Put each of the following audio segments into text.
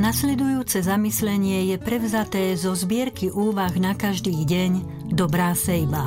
Nasledujúce zamyslenie je prevzaté zo zbierky úvah na každý deň Dobrá sejba.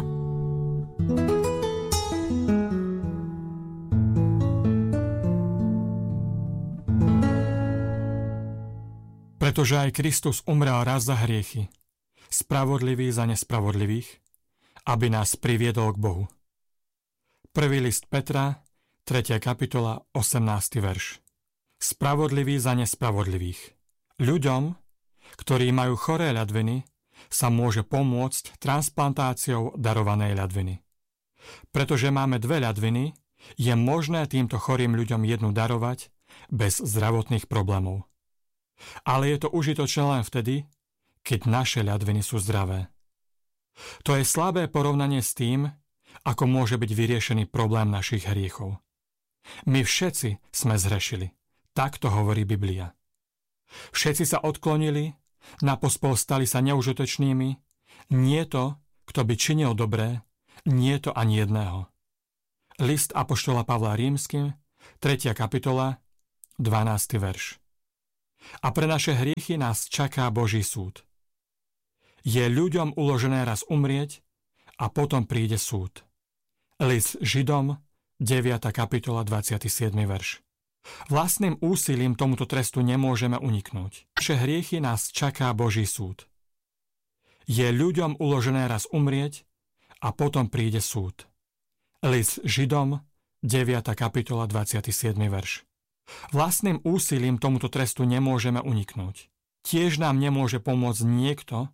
Pretože aj Kristus umrel raz za hriechy, spravodlivý za nespravodlivých, aby nás priviedol k Bohu. Prvý list Petra, 3. kapitola, 18. verš. Spravodlivý za nespravodlivých. Ľuďom, ktorí majú choré ľadviny, sa môže pomôcť transplantáciou darovanej ľadviny. Pretože máme dve ľadviny, je možné týmto chorým ľuďom jednu darovať bez zdravotných problémov. Ale je to užitočné len vtedy, keď naše ľadviny sú zdravé. To je slabé porovnanie s tým, ako môže byť vyriešený problém našich hriechov. My všetci sme zhrešili. Tak to hovorí Biblia. Všetci sa odklonili, napospol stali sa neužitočnými, nie to, kto by činil dobré, nie to ani jedného. List apoštola Pavla Rímskym, 3. kapitola, 12. verš. A pre naše hriechy nás čaká Boží súd. Je ľuďom uložené raz umrieť a potom príde súd. List Židom, 9. kapitola, 27. verš. Vlastným úsilím tomuto trestu nemôžeme uniknúť. Naše hriechy nás čaká Boží súd. Je ľuďom uložené raz umrieť a potom príde súd. List Židom, 9. kapitola, 27. verš. Vlastným úsilím tomuto trestu nemôžeme uniknúť. Tiež nám nemôže pomôcť niekto,